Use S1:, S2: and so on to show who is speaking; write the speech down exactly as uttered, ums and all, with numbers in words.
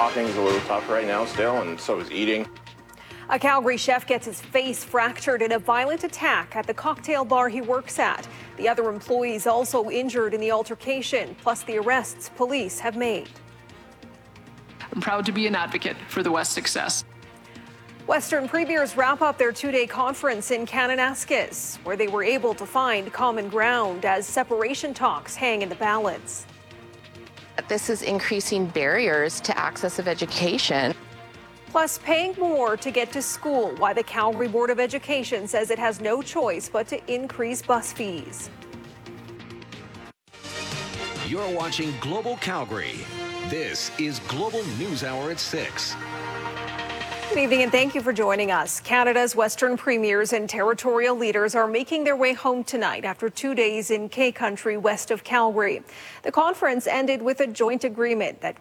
S1: talking is a little tough right now still, and so is eating.
S2: A Calgary chef gets his face fractured in a violent attack at the cocktail bar he works at. The other employees also injured in the altercation, plus the arrests police have made.
S3: I'm proud to be an advocate for the West's success.
S2: Western premiers wrap up their two-day conference in Kananaskis, where they were able to find common ground as separation talks hang in the balance.
S4: This is increasing barriers to access of education.
S2: Plus, paying more to get to school, why the Calgary Board of Education says it has no choice but to increase bus fees.
S5: You're watching Global Calgary. This is Global News Hour at six.
S2: Good evening and thank you for joining us. Canada's Western premiers and territorial leaders are making their way home tonight after two days in K Country west of Calgary. The conference ended with a joint agreement that